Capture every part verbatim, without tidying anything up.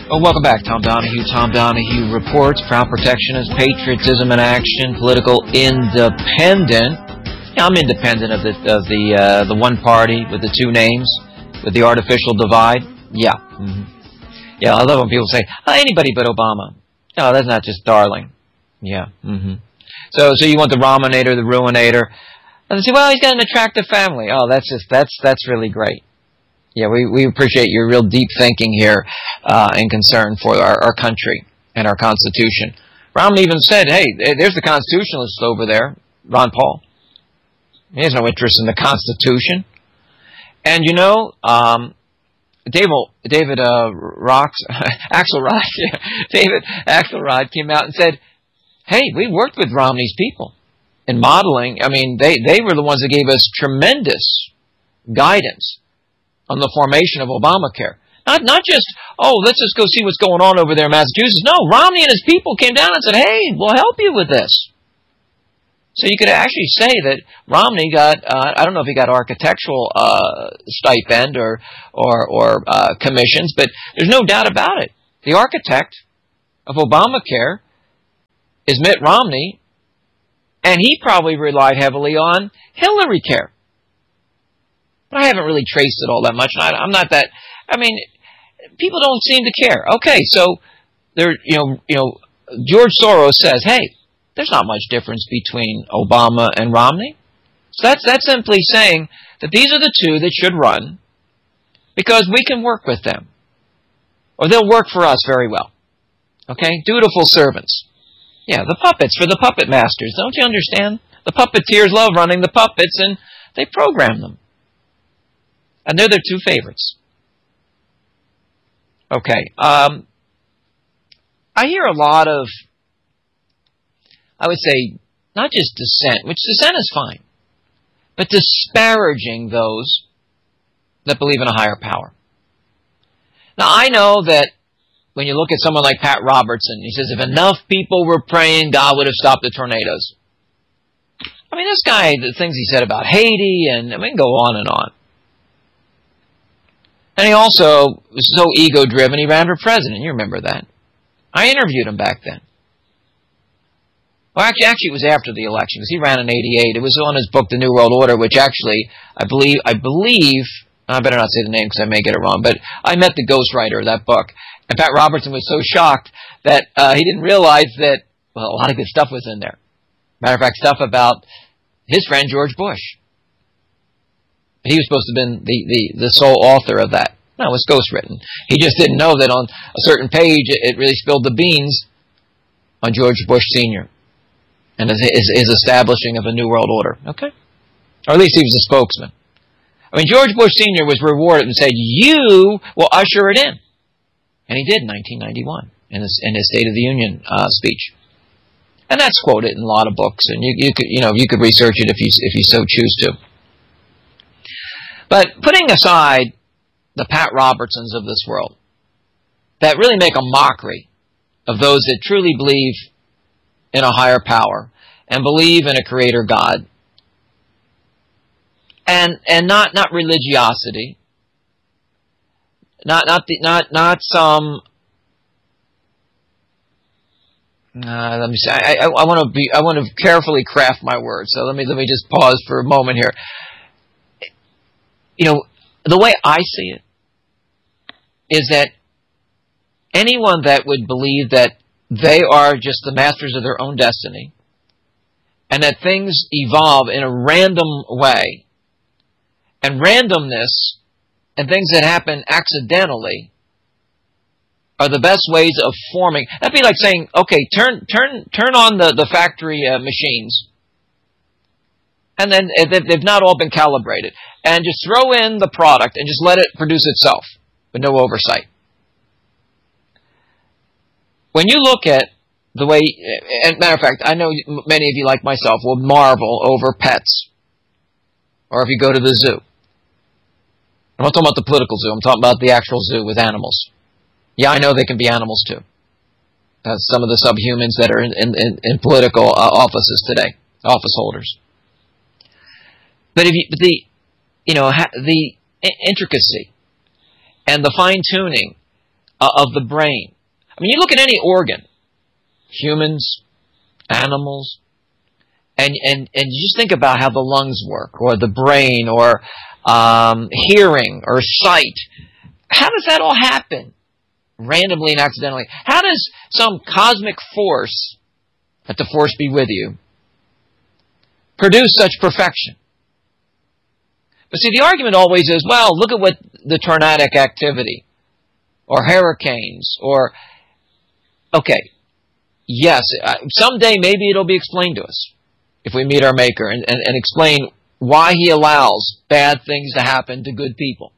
Well, welcome back. Tom Donahue. Tom Donahue Reports. Proud Protectionist, Patriotism in Action, Political Independent. Yeah, I'm independent of the of the uh, the one party with the two names, with the artificial divide. Yeah. Mm-hmm. Yeah, I love when people say, oh, anybody but Obama. No, that's not just darling. Yeah. Mm-hmm. So so you want the Rominator, the Ruinator. And they say, well, he's got an attractive family. Oh, that's just that's that's really great. Yeah, we, we appreciate your real deep thinking here uh, and concern for our, our country and our Constitution. Romney even said, hey, there's the Constitutionalist over there, Ron Paul. He has no interest in the Constitution. And, you know, um, David, David uh, Rocks, Axelrod, David Axelrod came out and said, hey, we worked with Romney's people in modeling. I mean, they, they were the ones that gave us tremendous guidance on the formation of Obamacare. Not not just, oh, let's just go see what's going on over there in Massachusetts. No, Romney and his people came down and said, hey, we'll help you with this. So you could actually say that Romney got, uh, I don't know if he got architectural uh, stipend or or, or uh, commissions, but there's no doubt about it. The architect of Obamacare is Mitt Romney, and he probably relied heavily on Hillary Care. But I haven't really traced it all that much. I, I'm not that. I mean, people don't seem to care. Okay, so there, you know, you know, George Soros says, "Hey, there's not much difference between Obama and Romney." So that's that's simply saying that these are the two that should run because we can work with them, or they'll work for us very well. Okay, dutiful servants. Yeah, the puppets for the puppet masters. Don't you understand? The puppeteers love running the puppets, and they program them. And they're their two favorites. Okay. Um, I hear a lot of, I would say, not just dissent, which dissent is fine, but disparaging those that believe in a higher power. Now, I know that when you look at someone like Pat Robertson, he says, if enough people were praying, God would have stopped the tornadoes. I mean, this guy, the things he said about Haiti, and I mean, go on and on. And he also was so ego-driven, he ran for president. You remember that. I interviewed him back then. Well, actually, actually it was after the election, because he ran in eighty-eight. It was on his book, The New World Order, which actually, I believe, I believe, I better not say the name because I may get it wrong, but I met the ghostwriter of that book. And Pat Robertson was so shocked that uh, he didn't realize that, well, a lot of good stuff was in there. Matter of fact, stuff about his friend George Bush. He was supposed to have been the, the, the sole author of that. No, it was ghostwritten. He just didn't know that on a certain page it, it really spilled the beans on George Bush Senior and his, his, his establishing of a New World Order. Okay? Or at least he was a spokesman. I mean, George Bush Senior was rewarded and said, you will usher it in. And he did in nineteen ninety-one in his, in his State of the Union uh, speech. And that's quoted in a lot of books, and you, you could, you know, you could research it if you if you so choose to. But putting aside the Pat Robertsons of this world that really make a mockery of those that truly believe in a higher power and believe in a creator God, and and not not religiosity, not not the, not not some. Uh, let me see. I, I, I want to be. I want to carefully craft my words. So let me let me just pause for a moment here. You know, the way I see it is that anyone that would believe that they are just the masters of their own destiny, and that things evolve in a random way, and randomness and things that happen accidentally are the best ways of forming. That'd be like saying, okay, turn turn turn on the, the factory uh, machines, and then they've not all been calibrated, and just throw in the product and just let it produce itself with no oversight. When you look at the way, and matter of fact, I know many of you like myself will marvel over pets, or if you go to the zoo. I'm not talking about the political zoo, I'm talking about the actual zoo with animals. Yeah, I know they can be animals too. Uh, some of the subhumans that are in, in, in political uh, offices today, office holders. But if you, but the, you know, ha, the intricacy and the fine tuning uh, of the brain. I mean, you look at any organ, humans, animals, and, and, and you just think about how the lungs work, or the brain, or um, hearing, or sight. How does that all happen? Randomly and accidentally. How does some cosmic force, let the force be with you, produce such perfection? But see, the argument always is, well, look at what the tornadic activity, or hurricanes, or, okay, yes, someday maybe it'll be explained to us if we meet our Maker and, and, and explain why He allows bad things to happen to good people.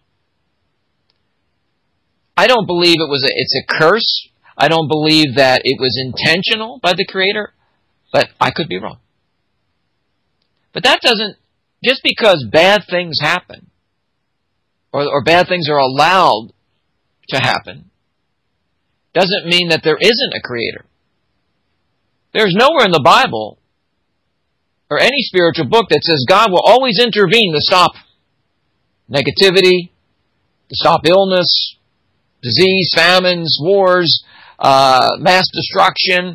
I don't believe it was a, it's a curse. I don't believe that it was intentional by the Creator, but I could be wrong. But that doesn't, just because bad things happen, or, or bad things are allowed to happen, doesn't mean that there isn't a Creator. There's nowhere in the Bible or any spiritual book that says God will always intervene to stop negativity, to stop illness, disease, famines, wars, uh, mass destruction.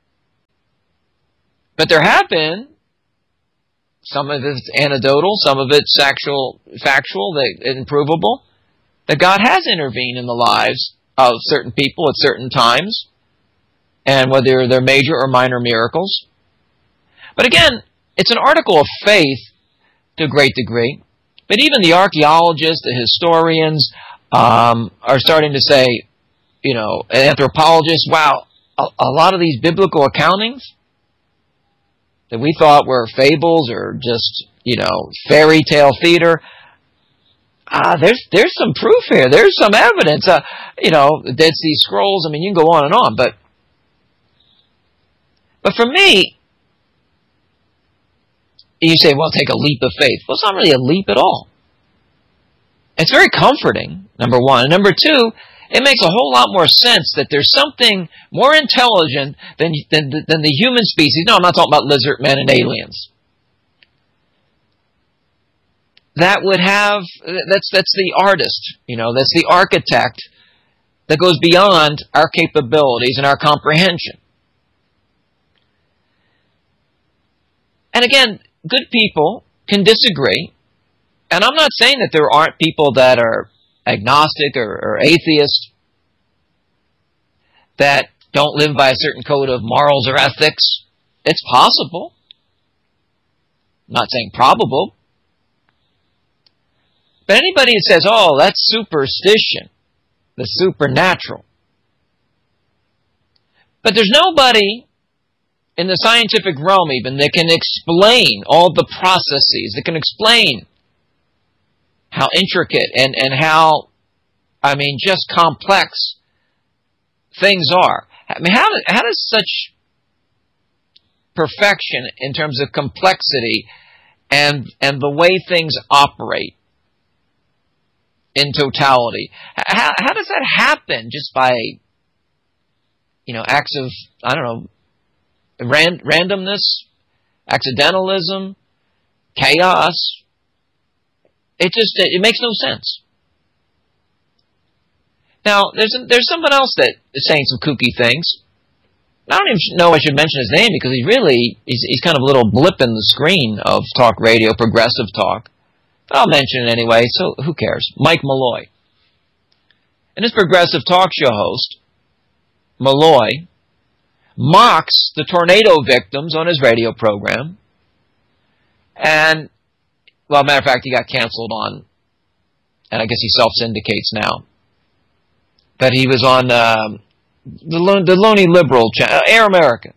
But there have been, some of it's anecdotal, some of it's factual, factual, that provable, that God has intervened in the lives of certain people at certain times, and whether they're major or minor miracles. But again, it's an article of faith to a great degree. But even the archaeologists, the historians, um, are starting to say, you know, anthropologists, wow, a, a lot of these biblical accountings that we thought were fables or just, you know, fairy tale theater, ah, there's there's some proof here. There's some evidence. Uh, you know, the Dead Sea Scrolls. I mean, you can go on and on, but but for me, you say, well, take a leap of faith. Well, it's not really a leap at all. It's very comforting, number one. And number two, it makes a whole lot more sense that there's something more intelligent than, than, than the human species. No, I'm not talking about lizard men and aliens. That would have, that's, that's the artist, you know, that's the architect that goes beyond our capabilities and our comprehension. And again, good people can disagree. And I'm not saying that there aren't people that are agnostic or, or atheist, that don't live by a certain code of morals or ethics. It's possible. I'm not saying probable. But anybody that says, oh, that's superstition, the supernatural. But there's nobody in the scientific realm even that can explain all the processes, that can explain how intricate and, and how, I mean, just complex things are. I mean, how, how does such perfection in terms of complexity and, and the way things operate in totality, how, how does that happen just by, you know, acts of, I don't know, ran, randomness, accidentalism, chaos? It just, it makes no sense. Now, there's there's someone else that is saying some kooky things. I don't even know I should mention his name because he's really, he's, he's kind of a little blip in the screen of talk radio, progressive talk. But I'll mention it anyway, so who cares? Mike Malloy. And this progressive talk show host, Malloy, mocks the tornado victims on his radio program. And, well, matter of fact, he got canceled on, and I guess he self-syndicates now. But he was on um, the, Lo- the Lonely Liberal channel, Air America.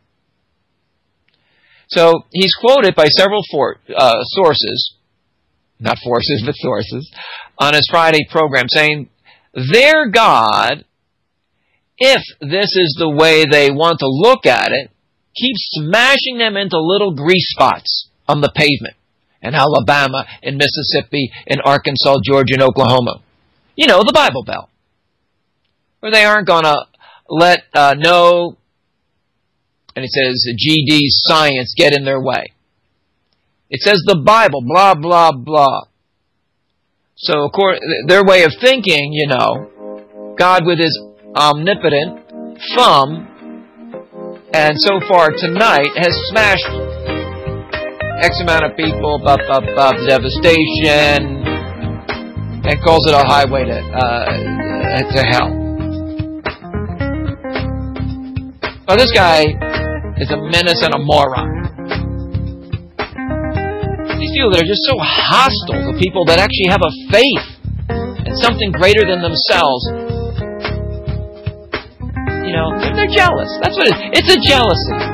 So he's quoted by several for- uh, sources, not forces, but sources, on his Friday program saying, their God, if this is the way they want to look at it, keeps smashing them into little grease spots on the pavement in Alabama, in Mississippi, in Arkansas, Georgia, and Oklahoma. You know, the Bible Belt. Where they aren't going to let uh, no, and it says G D science get in their way. It says the Bible, blah, blah, blah. So, of course, their way of thinking, you know, God with his omnipotent thumb, and so far tonight has smashed X amount of people, bup, bup, bup, devastation, and calls it a highway to, uh, to hell. Now this guy is a menace and a moron. These people that are just so hostile to people that actually have a faith in something greater than themselves. You know, they're jealous. That's what it is. It's a jealousy.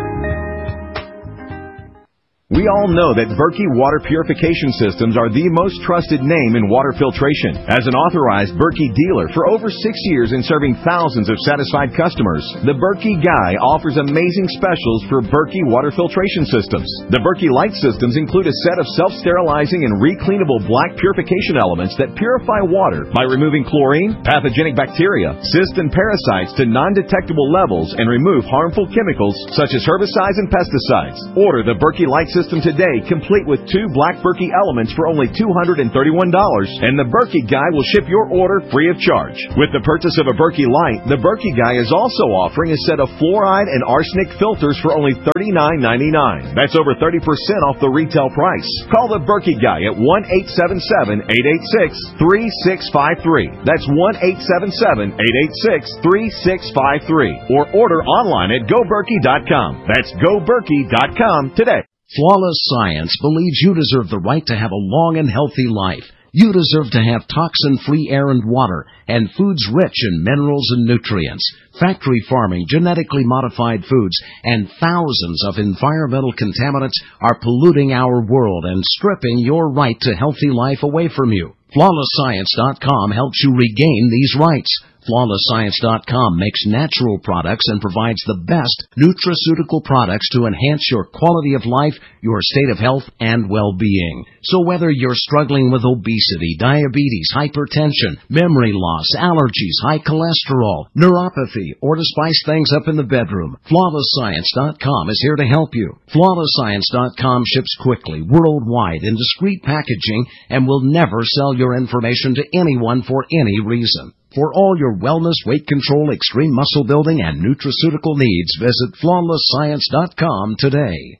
We all know that Berkey Water Purification Systems are the most trusted name in water filtration. As an authorized Berkey dealer for over six years and serving thousands of satisfied customers, the Berkey Guy offers amazing specials for Berkey Water Filtration Systems. The Berkey Light Systems include a set of self-sterilizing and recleanable black purification elements that purify water by removing chlorine, pathogenic bacteria, cysts, and parasites to non-detectable levels and remove harmful chemicals such as herbicides and pesticides. Order the Berkey Light Systems today, complete with two black Berkey elements for only two hundred thirty-one dollars, and the Berkey Guy will ship your order free of charge. With the purchase of a Berkey Light, the Berkey Guy is also offering a set of fluoride and arsenic filters for only thirty-nine ninety-nine. That's over thirty percent off the retail price. Call the Berkey Guy at one eight seven seven, eight eight six, three six five three. That's one eight seven seven, eight eight six, three six five three. Or order online at go berkey dot com. That's go berkey dot com today. Flawless Science believes you deserve the right to have a long and healthy life. You deserve to have toxin-free air and water, and foods rich in minerals and nutrients. Factory farming, genetically modified foods, and thousands of environmental contaminants are polluting our world and stripping your right to healthy life away from you. Flawless Science dot com helps you regain these rights. Flawless Science dot com makes natural products and provides the best nutraceutical products to enhance your quality of life, your state of health, and well-being. So whether you're struggling with obesity, diabetes, hypertension, memory loss, allergies, high cholesterol, neuropathy, or to spice things up in the bedroom, Flawless Science dot com is here to help you. Flawless Science dot com ships quickly, worldwide, in discreet packaging, and will never sell your information to anyone for any reason. For all your wellness, weight control, extreme muscle building, and nutraceutical needs, visit Flawless Science dot com today.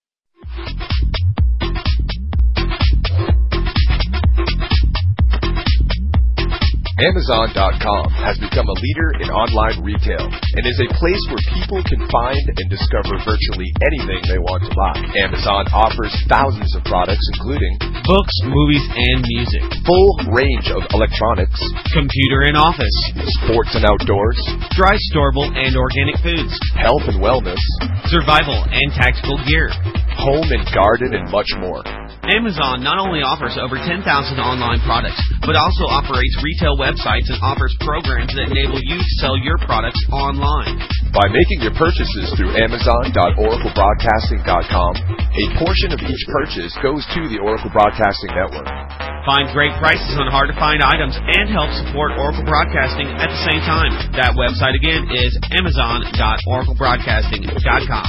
Amazon dot com has become a leader in online retail and is a place where people can find and discover virtually anything they want to buy. Amazon offers thousands of products including books, movies, and music, full range of electronics, computer and office, sports and outdoors, dry, storable, and organic foods, health and wellness, survival and tactical gear, home and garden, and much more. Amazon not only offers over ten thousand online products, but also operates retail websites and offers programs that enable you to sell your products online. By making your purchases through Amazon dot Oracle Broadcasting dot com, a portion of each purchase goes to the Oracle Broadcasting Network. Find great prices on hard-to-find items and help support Oracle Broadcasting at the same time. That website again is Amazon dot Oracle Broadcasting dot com.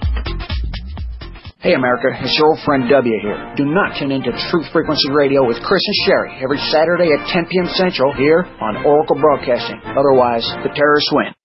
Hey America, it's your old friend W here. Do not tune into Truth Frequency Radio with Chris and Sherry every Saturday at ten p.m. Central here on Oracle Broadcasting. Otherwise, the terrorists win.